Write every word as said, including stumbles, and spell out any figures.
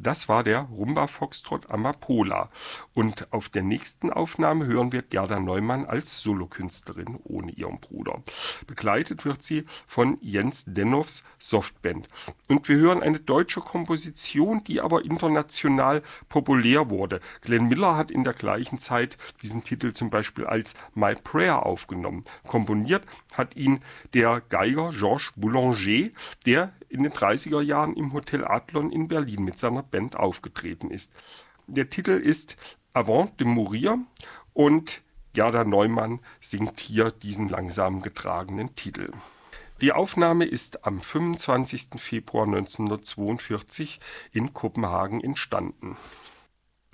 Das war der Rumba Foxtrot Amapola. Und auf der nächsten Aufnahme hören wir Gerda Neumann als Solokünstlerin ohne ihren Bruder. Begleitet wird sie von Jens Dennows Softband. Und wir hören eine deutsche Komposition, die aber international populär wurde. Glenn Miller hat in der gleichen Zeit diesen Titel zum Beispiel als My Prayer aufgenommen. Komponiert hat ihn der Geiger Georges Boulanger, der in den dreißiger Jahren im Hotel Adlon in Berlin mit seiner Band aufgetreten ist. Der Titel ist Avant de Mourir und Gerda Neumann singt hier diesen langsam getragenen Titel. Die Aufnahme ist am fünfundzwanzigsten Februar neunzehnhundertzweiundvierzig in Kopenhagen entstanden.